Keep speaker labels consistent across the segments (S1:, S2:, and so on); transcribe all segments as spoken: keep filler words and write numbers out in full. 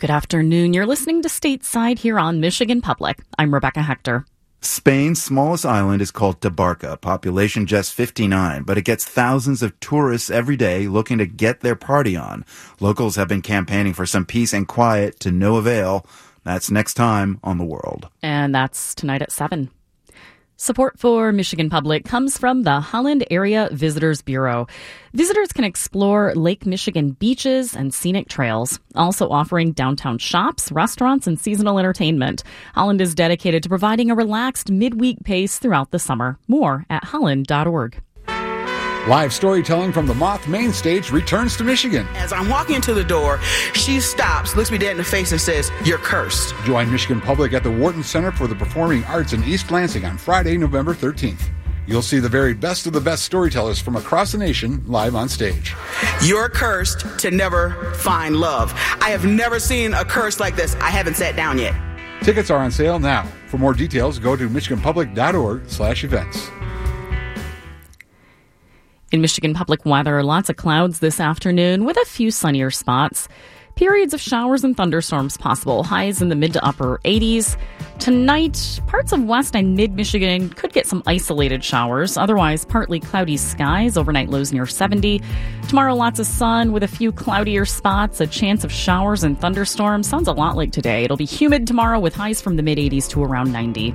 S1: Good afternoon. You're listening to Stateside here on Michigan Public. I'm Rebecca Hector.
S2: Spain's smallest island is called Tabarca, population just fifty-nine, but it gets thousands of tourists every day looking to get their party on. Locals have been campaigning for some peace and quiet to no avail. That's next time on The World.
S1: And that's tonight at seven. Support for Michigan Public comes from the Holland Area Visitors Bureau. Visitors can explore Lake Michigan beaches and scenic trails, also offering downtown shops, restaurants, and seasonal entertainment. Holland is dedicated to providing a relaxed midweek pace throughout the summer. More at holland dot org.
S3: Live storytelling from the Moth Main Stage returns to Michigan.
S4: As I'm walking into the door, she stops, looks me dead in the face, and says, "You're cursed."
S3: Join Michigan Public at the Wharton Center for the Performing Arts in East Lansing on Friday, November thirteenth. You'll see the very best of the best storytellers from across the nation live on stage.
S4: You're cursed to never find love. I have never seen a curse like this. I haven't sat down yet.
S3: Tickets are on sale now. For more details, go to michigan public dot org slash events.
S1: In Michigan Public weather, lots of clouds this afternoon with a few sunnier spots. Periods of showers and thunderstorms possible. Highs in the mid to upper eighties. Tonight, parts of west and mid-Michigan could get some isolated showers. Otherwise, partly cloudy skies. Overnight lows near seventy. Tomorrow, lots of sun with a few cloudier spots. A chance of showers and thunderstorms. Sounds a lot like today. It'll be humid tomorrow with highs from the mid-eighties to around ninety.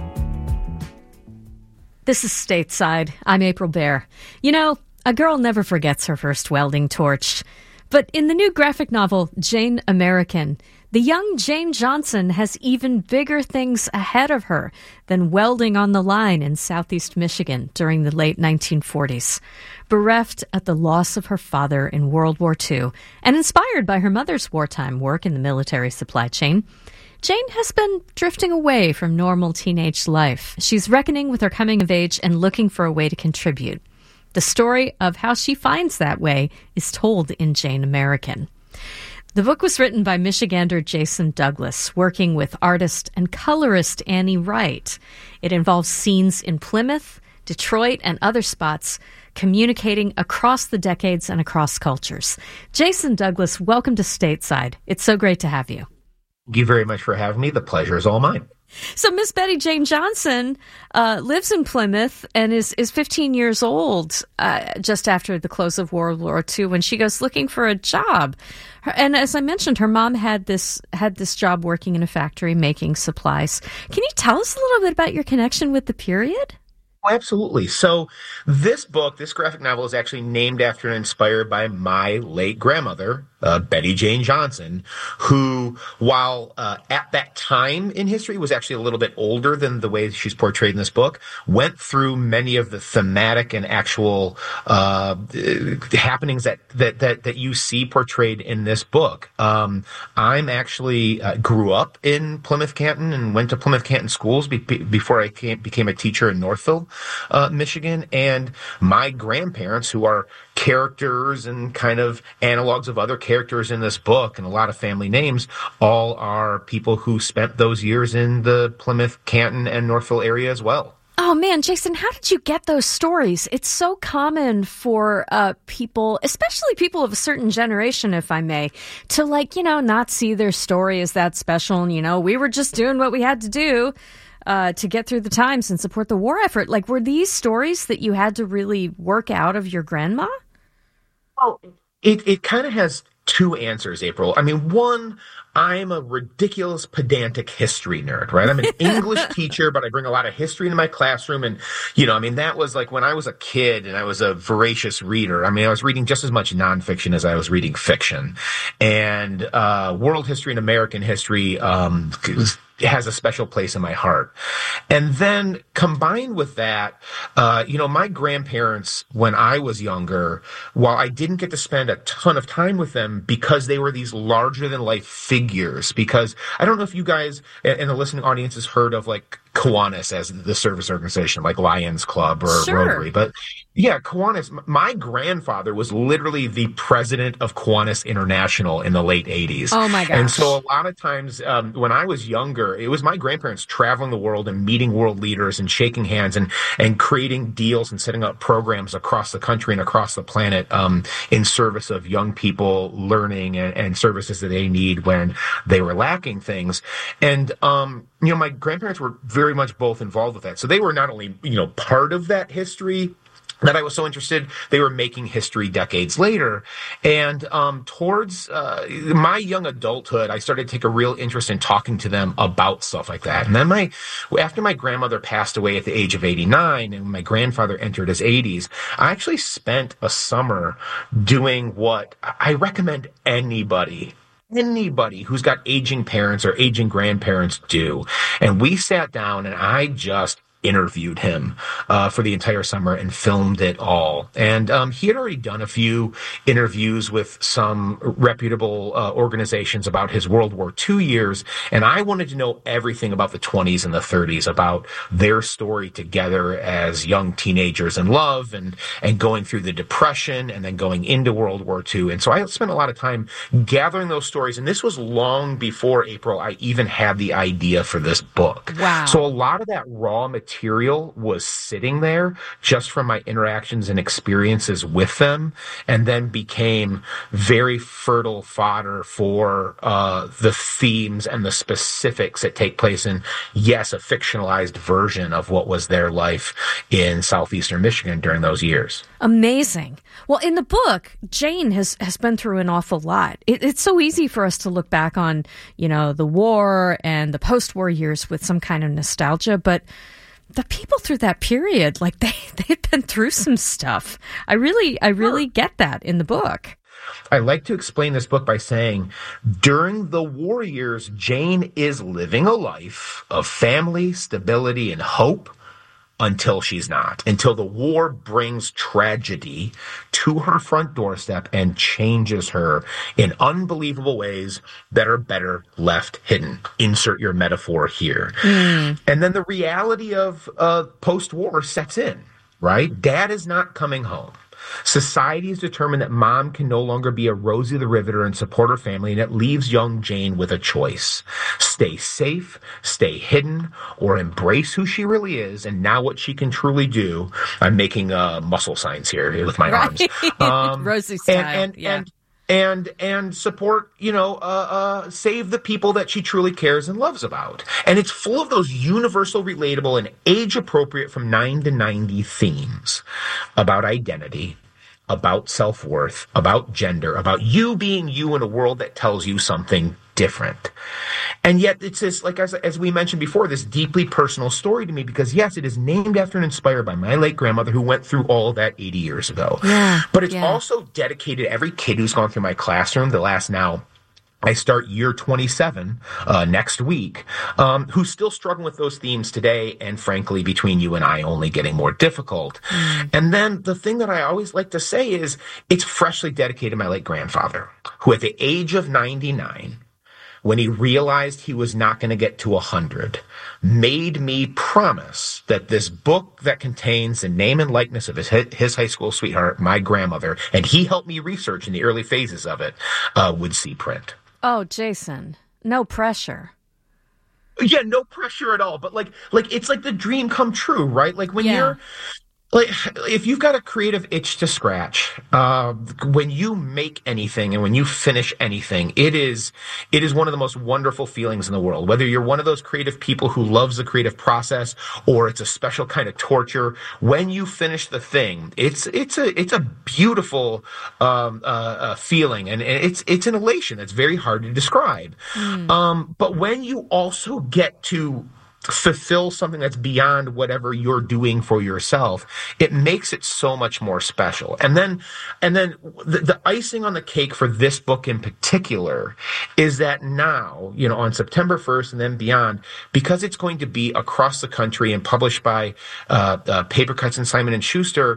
S5: This is Stateside. I'm April Baer. You know, a girl never forgets her first welding torch. But in the new graphic novel, Jane American, the young Jane Johnson has even bigger things ahead of her than welding on the line in southeast Michigan during the late nineteen forties. Bereft at the loss of her father in World War Two and inspired by her mother's wartime work in the military supply chain, Jane has been drifting away from normal teenage life. She's reckoning with her coming of age and looking for a way to contribute. The story of how she finds that way is told in Jane American. The book was written by Michigander Jason Douglas, working with artist and colorist Annie Wright. It involves scenes in Plymouth, Detroit, and other spots, communicating across the decades and across cultures. Jason Douglas, welcome to Stateside. It's so great to have you.
S6: Thank you very much for having me. The pleasure is all mine.
S5: So Miss Betty Jane Johnson uh, lives in Plymouth and is, is fifteen years old uh, just after the close of World War Two when she goes looking for a job. Her, and as I mentioned, her mom had this had this job working in a factory making supplies. Can you tell us a little bit about your connection with the period?
S6: Oh, absolutely. So this book, this graphic novel, is actually named after and inspired by my late grandmother, uh, Betty Jane Johnson, who, while uh, at that time in history was actually a little bit older than the way she's portrayed in this book, went through many of the thematic and actual uh, happenings that, that that that you see portrayed in this book. Um, I'm actually uh, grew up in Plymouth Canton and went to Plymouth Canton schools be- before I came, became a teacher in Northville, uh, Michigan, and my grandparents, who are characters and kind of analogs of other characters in this book and a lot of family names, all are people who spent those years in the Plymouth, Canton, and Northville area as well.
S5: Oh, man, Jason, how did you get those stories? It's so common for uh, people, especially people of a certain generation, if I may, to, like, you know, not see their story as that special. And, you know, we were just doing what we had to do uh, to get through the times and support the war effort. Like, were these stories that you had to really work out of your grandma?
S6: Well, it, it kind of has two answers, April. I mean, one, I'm a ridiculous pedantic history nerd, right? I'm an English teacher, but I bring a lot of history into my classroom. And, you know, I mean, that was like when I was a kid and I was a voracious reader. I mean, I was reading just as much nonfiction as I was reading fiction. And uh, world history and American history um, has a special place in my heart. And then combined with that, uh, you know, my grandparents, when I was younger, while I didn't get to spend a ton of time with them because they were these larger than life figures, because I don't know if you guys and the listening audience has heard of like Kiwanis as the service organization, like Lions Club or
S5: Sure.
S6: Rotary. But yeah, Kiwanis, my grandfather was literally the president of Kiwanis International in the late eighties.
S5: Oh my gosh.
S6: And so a lot of times um, when I was younger, it was my grandparents traveling the world and meeting world leaders and shaking hands and, and creating deals and setting up programs across the country and across the planet um, in service of young people learning and, and services that they need when they were lacking things. And, um, you know, my grandparents were very much both involved with that. So they were not only, you know, part of that history that I was so interested, they were making history decades later. And um, towards uh, my young adulthood, I started to take a real interest in talking to them about stuff like that. And then my, after my grandmother passed away at the age of eighty-nine and my grandfather entered his eighties, I actually spent a summer doing what I recommend anybody Anybody who's got aging parents or aging grandparents do. And we sat down and I just interviewed him uh, for the entire summer and filmed it all. And um, he had already done a few interviews with some reputable uh, organizations about his World War Two years. And I wanted to know everything about the twenties and the thirties, about their story together as young teenagers in love and, and going through the Depression and then going into World War Two. And so I spent a lot of time gathering those stories. And this was long before, April, I even had the idea for this book.
S5: Wow.
S6: So a lot of that raw material Material was sitting there just from my interactions and experiences with them, and then became very fertile fodder for uh, the themes and the specifics that take place in, yes, a fictionalized version of what was their life in southeastern Michigan during those years.
S5: Amazing. Well, in the book, Jane has, has been through an awful lot. It, it's so easy for us to look back on, you know, the war and the post-war years with some kind of nostalgia, but the people through that period, like they, they've been through some stuff. I really, I really get that in the book.
S6: I like to explain this book by saying during the war years, Jane is living a life of family, stability, and hope until she's not, until the war brings tragedy to her front doorstep and changes her in unbelievable ways that are better left hidden. Insert your metaphor here. Mm. And then the reality of uh, post-war sets in, right? Dad is not coming home. Society is determined that mom can no longer be a Rosie the Riveter and support her family, and it leaves young Jane with a choice. Stay safe, stay hidden, or embrace who she really is, and now what she can truly do. I'm making uh, muscle signs here with my
S5: right.
S6: arms. Um,
S5: Rosie style,
S6: and, and,
S5: yeah.
S6: And, and and support, you know, uh, uh, save the people that she truly cares and loves about. And it's full of those universal, relatable, and age-appropriate from nine to ninety themes about identity, about self-worth, about gender, about you being you in a world that tells you something different. And yet it's this, like as, as we mentioned before, this deeply personal story to me because, yes, it is named after and inspired by my late grandmother who went through all of that eighty years ago.
S5: Yeah,
S6: but it's
S5: yeah.
S6: also dedicated to every kid who's gone through my classroom the last now I start year twenty-seven uh, next week, um, who's still struggling with those themes today, and frankly, between you and I, only getting more difficult. Mm. And then the thing that I always like to say is it's freshly dedicated to my late grandfather, who at the age of ninety-nine, when he realized he was not going to get to one hundred, made me promise that this book that contains the name and likeness of his, his high school sweetheart, my grandmother, and he helped me research in the early phases of it, uh, would see print.
S5: Oh, Jason, no pressure.
S6: Yeah, no pressure at all. But like, like it's like the dream come true, right? Like when
S5: yeah.
S6: you're like, if you've got a creative itch to scratch, uh, when you make anything and when you finish anything, it is, it is one of the most wonderful feelings in the world. Whether you're one of those creative people who loves the creative process or it's a special kind of torture, when you finish the thing, it's, it's a, it's a beautiful, um, uh, uh feeling. And, and it's, it's an elation that's very hard to describe. Mm. Um, but when you also get to fulfill something that's beyond whatever you're doing for yourself, it makes it so much more special. And then, and then the, the icing on the cake for this book in particular is that now, you know, on September first and then beyond, because it's going to be across the country and published by uh, uh, Papercuts and Simon and Schuster,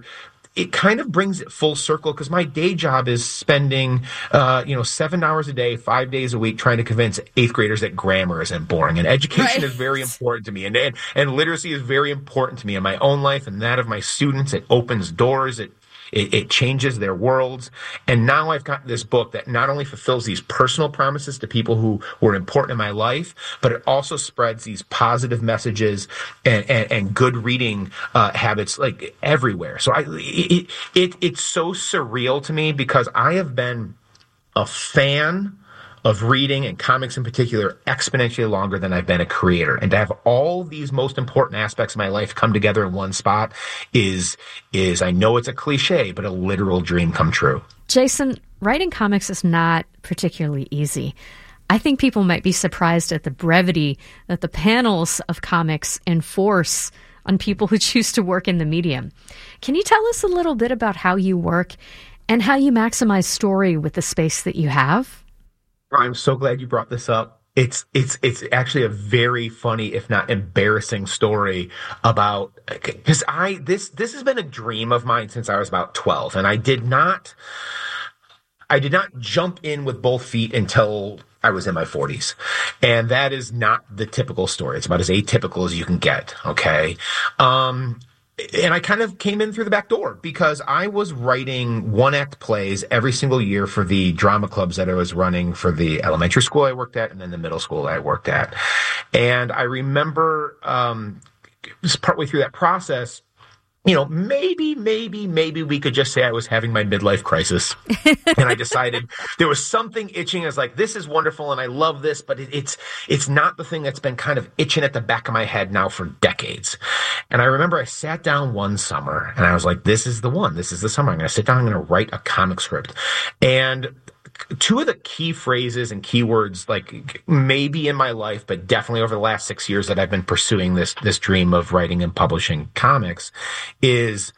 S6: it kind of brings it full circle because my day job is spending, uh, you know, seven hours a day, five days a week trying to convince eighth graders that grammar isn't boring. And education
S1: Right.
S6: is very important to me. And, and, and literacy is very important to me in my own life and that of my students. It opens doors. It It, it changes their worlds. And now I've got this book that not only fulfills these personal promises to people who were important in my life, but it also spreads these positive messages and, and, and good reading uh, habits like everywhere. So I, it, it, it's so surreal to me because I have been a fan of reading and comics in particular exponentially longer than I've been a creator. And to have all these most important aspects of my life come together in one spot is, is I know it's a cliche, but a literal dream come true.
S5: Jason, writing comics is not particularly easy. I think people might be surprised at the brevity that the panels of comics enforce on people who choose to work in the medium. Can you tell us a little bit about how you work and how you maximize story with the space that you have?
S6: I'm so glad you brought this up. It's it's it's actually a very funny, if not embarrassing, story about because I this this has been a dream of mine since I was about twelve, and I did not I did not jump in with both feet until I was in my forties, and that is not the typical story. It's about as atypical as you can get. Okay. Um, And I kind of came in through the back door because I was writing one-act plays every single year for the drama clubs that I was running for the elementary school I worked at and then the middle school I worked at. And I remember um, just partway through that process, you know, maybe, maybe, maybe we could just say I was having my midlife crisis. And I decided there was something itching. I was like, this is wonderful and I love this, but it, it's it's not the thing that's been kind of itching at the back of my head now for decades. And I remember I sat down one summer and I was like, this is the one. This is the summer. I'm going to sit down. I'm going to write a comic script. And two of the key phrases and keywords, like maybe in my life, but definitely over the last six years that I've been pursuing this this dream of writing and publishing comics, is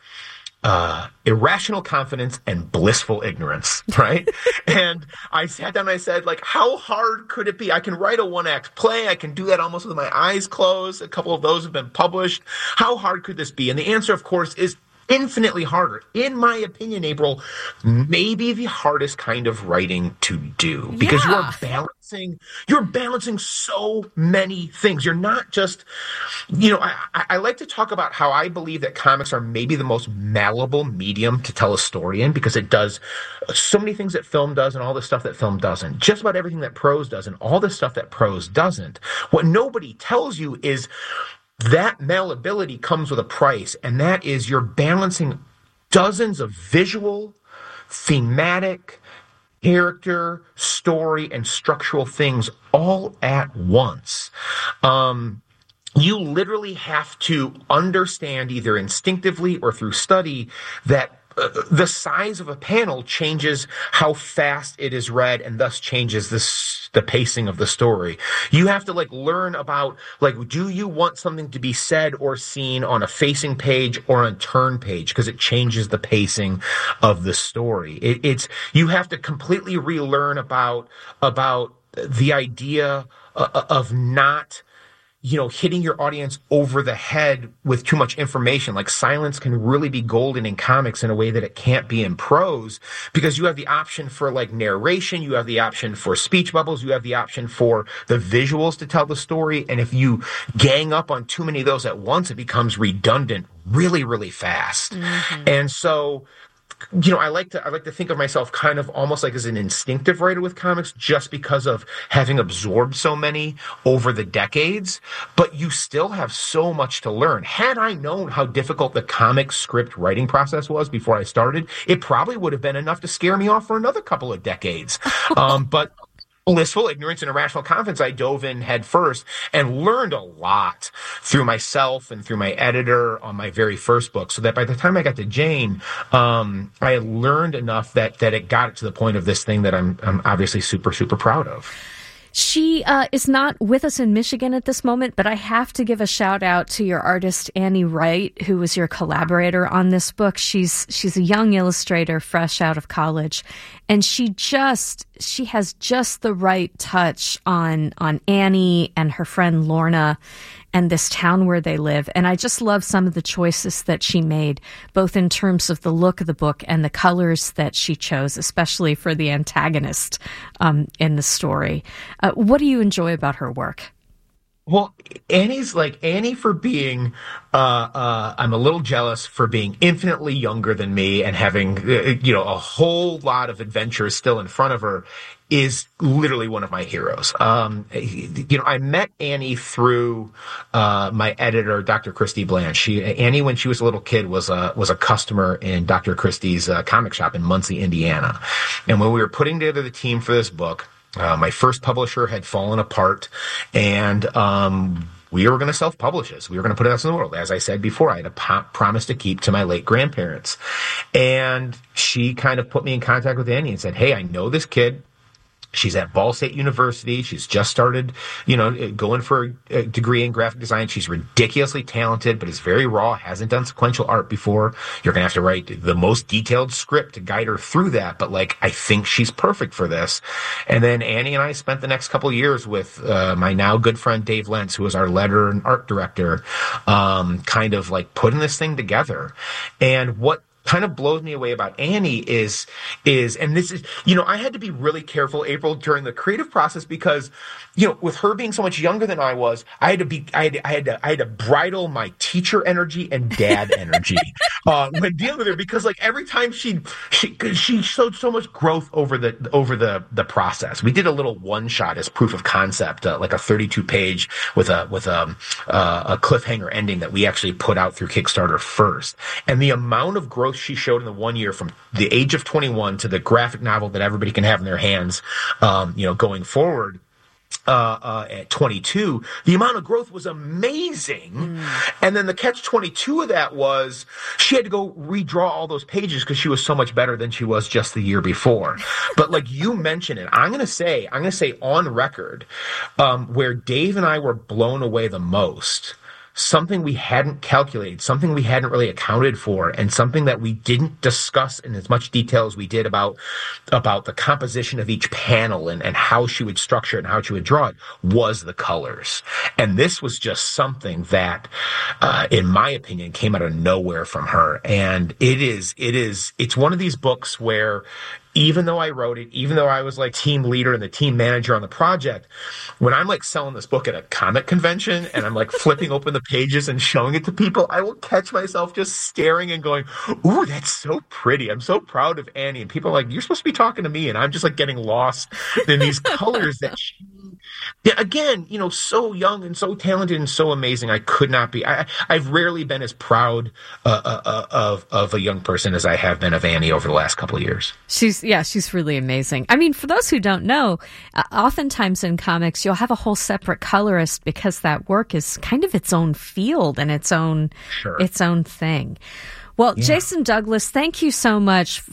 S6: uh, irrational confidence and blissful ignorance, right? And I sat down and I said, like, how hard could it be? I can write a one-act play. I can do that almost with my eyes closed. A couple of those have been published. How hard could this be? And the answer, of course, is infinitely harder. In my opinion, April, maybe the hardest kind of writing to do because
S1: Yeah.
S6: you are balancing, you're balancing so many things. You're not just, you know, I, I like to talk about how I believe that comics are maybe the most malleable medium to tell a story in because it does so many things that film does and all the stuff that film doesn't. Just about everything that prose does and all the stuff that prose doesn't. What nobody tells you is that malleability comes with a price, and that is you're balancing dozens of visual, thematic, character, story, and structural things all at once. Um, you literally have to understand either instinctively or through study that Uh, the size of a panel changes how fast it is read and thus changes this, the pacing of the story. You have to like learn about, like, do you want something to be said or seen on a facing page or on a turn page? Because it changes the pacing of the story. It, it's, you have to completely relearn about, about the idea uh, of not, you know, hitting your audience over the head with too much information. Like silence can really be golden in comics in a way that it can't be in prose because you have the option for like narration, you have the option for speech bubbles, you have the option for the visuals to tell the story. And if you gang up on too many of those at once, it becomes redundant really, really fast. Mm-hmm. And so, you know, I like to I like to think of myself kind of almost like as an instinctive writer with comics just because of having absorbed so many over the decades, but you still have so much to learn. Had I known how difficult the comic script writing process was before I started, it probably would have been enough to scare me off for another couple of decades. Um, but blissful ignorance and irrational confidence, I dove in head first and learned a lot through myself and through my editor on my very first book, so that by the time I got to Jane, um, I had learned enough that that it got it to the point of this thing that I'm, I'm obviously super, super proud of.
S5: She uh, is not with us in Michigan at this moment, but I have to give a shout out to your artist, Annie Wright, who was your collaborator on this book. She's she's a young illustrator fresh out of college, and she just she has just the right touch on on Annie and her friend Lorna and this town where they live. And I just love some of the choices that she made, both in terms of the look of the book and the colors that she chose, especially for the antagonist um, in the story. Uh, what do you enjoy about her work?
S6: Well, Annie's like Annie for being, uh, uh, I'm a little jealous for being infinitely younger than me and having, uh, you know, a whole lot of adventures still in front of her is literally one of my heroes. Um, you know, I met Annie through, uh, my editor, Doctor Christy Blanche. She, Annie, when she was a little kid, was a, was a customer in Doctor Christy's, uh, comic shop in Muncie, Indiana. And when we were putting together the team for this book, Uh, my first publisher had fallen apart, and um, we were going to self-publish this. We were going to put it out in the world. As I said before, I had a po- promise to keep to my late grandparents. And she kind of put me in contact with Annie and said, hey, I know this kid. She's at Ball State University. She's just started, you know, going for a degree in graphic design. She's ridiculously talented, but is very raw, hasn't done sequential art before. You're going to have to write the most detailed script to guide her through that. But, like, I think she's perfect for this. And then Annie and I spent the next couple of years with uh, my now good friend Dave Lentz, who is our letter and art director, um, kind of, like, putting this thing together. And what kind of blows me away about Annie is, is, and this is, you know, I had to be really careful, April, during the creative process because, you know, with her being so much younger than I was, I had to be, I had, I had to, I had to bridle my teacher energy and dad energy, uh, when dealing with her because, like, every time she, she, she showed so much growth over the, over the, the process. We did a little one shot as proof of concept, uh, like a thirty-two page with a, with a, uh, a cliffhanger ending that we actually put out through Kickstarter first. And the amount of growth she showed in the one year from the age of twenty-one to the graphic novel that everybody can have in their hands, um, you know, going forward, uh, uh, at twenty-two, the amount of growth was amazing. Mm. And then the catch twenty-two of that was she had to go redraw all those pages because she was so much better than she was just the year before. But like you mentioned it, I'm going to say, I'm going to say on record, um, where Dave and I were blown away the most, something we hadn't calculated, something we hadn't really accounted for, and something that we didn't discuss in as much detail as we did about about the composition of each panel and, and how she would structure it and how she would draw it, was the colors. And this was just something that, uh, in my opinion, came out of nowhere from her. And it is, it is, it's one of these books where, even though I wrote it, even though I was like team leader and the team manager on the project, when I'm like selling this book at a comic convention and I'm like flipping open the pages and showing it to people, I will catch myself just staring and going, ooh, that's so pretty. I'm so proud of Annie. And people are like, you're supposed to be talking to me. And I'm just like getting lost in these colors that she, yeah, again, you know, so young and so talented and so amazing. I could not be, I, I've rarely been as proud uh, uh, of, of a young person as I have been of Annie over the last couple of years.
S5: She's Yeah, she's really amazing. I mean, for those who don't know, uh, oftentimes in comics, you'll have a whole separate colorist because that work is kind of its own field and its own,
S6: sure.
S5: its own thing. Well,
S6: yeah.
S5: Jason Douglas, thank you so much